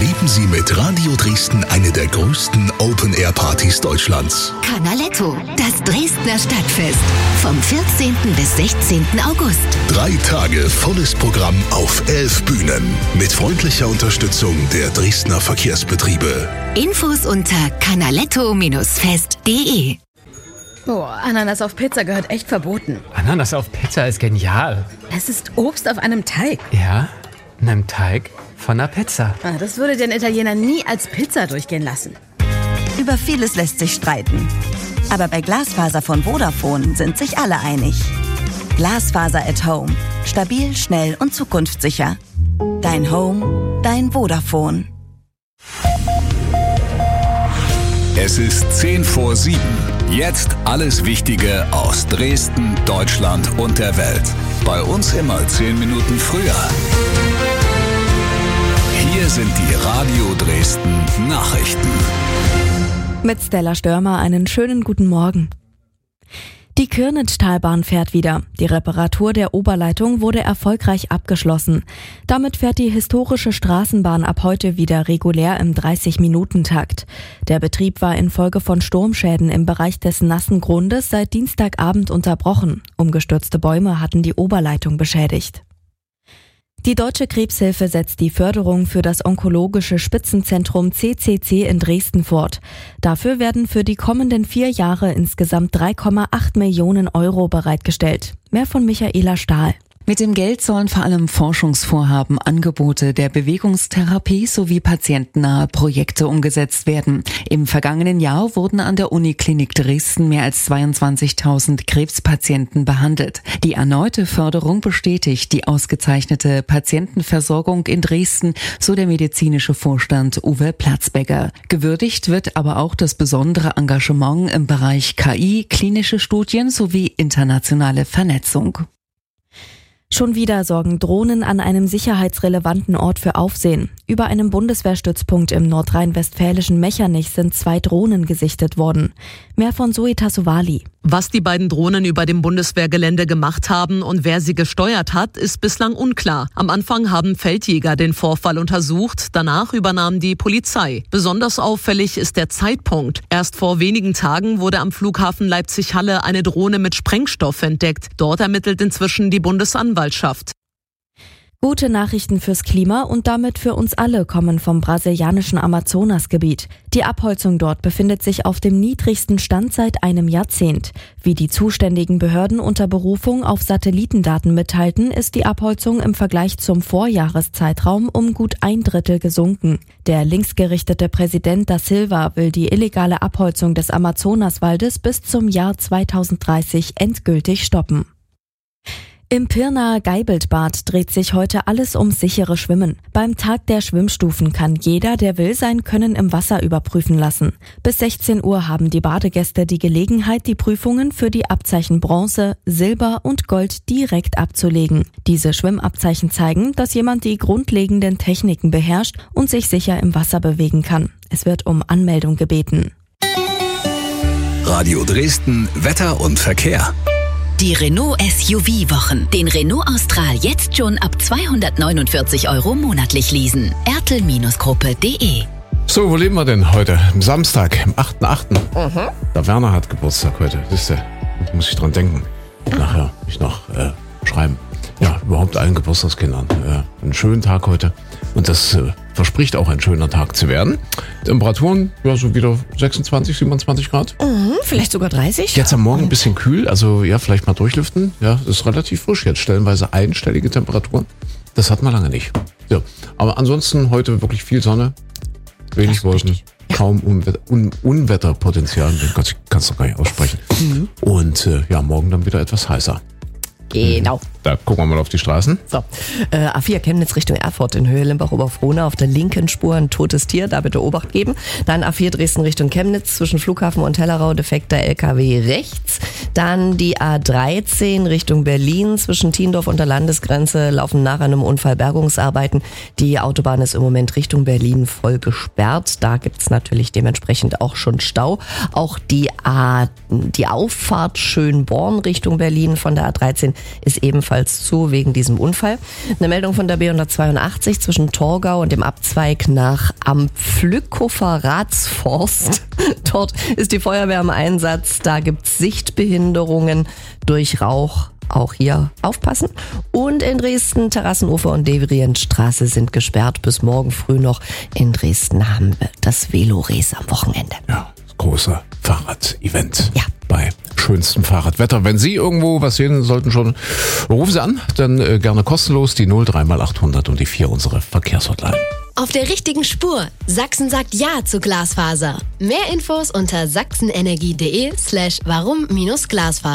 erleben Sie mit Radio Dresden eine der größten Open-Air-Partys Deutschlands. Canaletto, das Dresdner Stadtfest. Vom 14. bis 16. August. 3 Tage volles Programm auf 11 Bühnen. Mit freundlicher Unterstützung der Dresdner Verkehrsbetriebe. Infos unter canaletto-fest.de. Oh, Ananas auf Pizza gehört echt verboten. Ananas auf Pizza ist genial. Es ist Obst auf einem Teig. Ja, in einem Teig von einer Pizza. Das würde den Italiener nie als Pizza durchgehen lassen. Über vieles lässt sich streiten. Aber bei Glasfaser von Vodafone sind sich alle einig. Glasfaser at Home. Stabil, schnell und zukunftssicher. Dein Home, dein Vodafone. Es ist 6:50. Jetzt alles Wichtige aus Dresden, Deutschland und der Welt. Bei uns immer 10 Minuten früher. Hier sind die Radio Dresden Nachrichten. Mit Stella Störmer einen schönen guten Morgen. Die Kirnitschtalbahn fährt wieder. Die Reparatur der Oberleitung wurde erfolgreich abgeschlossen. Damit fährt die historische Straßenbahn ab heute wieder regulär im 30-Minuten-Takt. Der Betrieb war infolge von Sturmschäden im Bereich des nassen Grundes seit Dienstagabend unterbrochen. Umgestürzte Bäume hatten die Oberleitung beschädigt. Die Deutsche Krebshilfe setzt die Förderung für das onkologische Spitzenzentrum CCC in Dresden fort. Dafür werden für die kommenden 4 Jahre insgesamt 3,8 Millionen Euro bereitgestellt. Mehr von Michaela Stahl. Mit dem Geld sollen vor allem Forschungsvorhaben, Angebote der Bewegungstherapie sowie patientennahe Projekte umgesetzt werden. Im vergangenen Jahr wurden an der Uniklinik Dresden mehr als 22.000 Krebspatienten behandelt. Die erneute Förderung bestätigt die ausgezeichnete Patientenversorgung in Dresden, so der medizinische Vorstand Uwe Platzbecker. Gewürdigt wird aber auch das besondere Engagement im Bereich KI, klinische Studien sowie internationale Vernetzung. Schon wieder sorgen Drohnen an einem sicherheitsrelevanten Ort für Aufsehen. Über einem Bundeswehrstützpunkt im nordrhein-westfälischen Mechernich sind 2 Drohnen gesichtet worden. Mehr von Zoe Tassovali. Was die beiden Drohnen über dem Bundeswehrgelände gemacht haben und wer sie gesteuert hat, ist bislang unklar. Am Anfang haben Feldjäger den Vorfall untersucht, danach übernahm die Polizei. Besonders auffällig ist der Zeitpunkt. Erst vor wenigen Tagen wurde am Flughafen Leipzig-Halle eine Drohne mit Sprengstoff entdeckt. Dort ermittelt inzwischen die Bundesanwaltschaft. Gute Nachrichten fürs Klima und damit für uns alle kommen vom brasilianischen Amazonasgebiet. Die Abholzung dort befindet sich auf dem niedrigsten Stand seit einem Jahrzehnt. Wie die zuständigen Behörden unter Berufung auf Satellitendaten mitteilten, ist die Abholzung im Vergleich zum Vorjahreszeitraum um gut 1/3 gesunken. Der linksgerichtete Präsident da Silva will die illegale Abholzung des Amazonaswaldes bis zum Jahr 2030 endgültig stoppen. Im Pirnaer Geibeltbad dreht sich heute alles ums sichere Schwimmen. Beim Tag der Schwimmstufen kann jeder, der will, sein Können im Wasser überprüfen lassen. Bis 16 Uhr haben die Badegäste die Gelegenheit, die Prüfungen für die Abzeichen Bronze, Silber und Gold direkt abzulegen. Diese Schwimmabzeichen zeigen, dass jemand die grundlegenden Techniken beherrscht und sich sicher im Wasser bewegen kann. Es wird um Anmeldung gebeten. Radio Dresden, Wetter und Verkehr. Die Renault SUV-Wochen. Den Renault Austral jetzt schon ab 249 € monatlich leasen. ertel-gruppe.de. So, wo leben wir denn heute? Am Samstag, am 8.8. Der Werner hat Geburtstag heute. Siehst du, muss ich dran denken. Nachher mich noch schreiben. Ja, überhaupt allen Geburtstagskindern. Einen schönen Tag heute. Und das verspricht auch ein schöner Tag zu werden. Temperaturen, ja, so wieder 26, 27 Grad. Vielleicht sogar 30. Jetzt am Morgen ein bisschen kühl, also ja, vielleicht mal durchlüften. Ja, das ist relativ frisch jetzt, stellenweise einstellige Temperaturen. Das hatten wir lange nicht. Ja, aber ansonsten heute wirklich viel Sonne, wenig Wolken, kaum Unwetterpotenzial. Ich kann es doch gar nicht aussprechen. Und ja, morgen dann wieder etwas heißer. Genau. Da gucken wir mal auf die Straßen. So, A4 Chemnitz Richtung Erfurt in Höhe Limbach-Oberfrohna auf der linken Spur ein totes Tier, da bitte Obacht geben. Dann A4 Dresden Richtung Chemnitz zwischen Flughafen und Hellerau, defekter LKW rechts. Dann die A13 Richtung Berlin zwischen Tiendorf und der Landesgrenze laufen nach einem Unfall Bergungsarbeiten. Die Autobahn ist im Moment Richtung Berlin voll gesperrt. Da gibt's natürlich dementsprechend auch schon Stau. Auch die Auffahrt Schönborn Richtung Berlin von der A13 ist ebenfalls zu wegen diesem Unfall. Eine Meldung von der B182 zwischen Torgau und dem Abzweig nach Ampflückhofer Ratsforst. Dort ist die Feuerwehr im Einsatz. Da gibt's Sichtbehinderungen durch Rauch. Auch hier aufpassen. Und in Dresden, Terrassenufer und Devrientstraße sind gesperrt. Bis morgen früh noch. In Dresden haben wir das Velo-Race am Wochenende. Ja, das große Fahrrad-Event. Ja. Bei schönstem Fahrradwetter. Wenn Sie irgendwo was sehen sollten schon, rufen Sie an. Dann gerne kostenlos die 03x800 und die 4 unsere Verkehrshotline. Auf der richtigen Spur. Sachsen sagt Ja zu Glasfaser. Mehr Infos unter sachsenenergie.de/warum-Glasfaser.